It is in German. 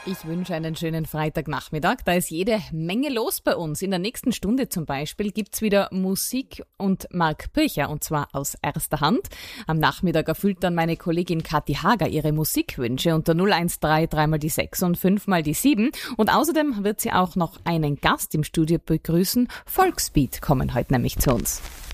Ich wünsche einen schönen Freitagnachmittag. Da ist jede Menge los bei uns. In der nächsten Stunde zum Beispiel gibt's wieder Musik und Marc Pircher, und zwar aus erster Hand. Am Nachmittag erfüllt dann meine Kollegin Kathi Hager ihre Musikwünsche unter 013 3 die 6 und 5 die 7. Und außerdem wird sie auch noch einen Gast im Studio begrüßen. Volksbeat kommen heute nämlich zu uns.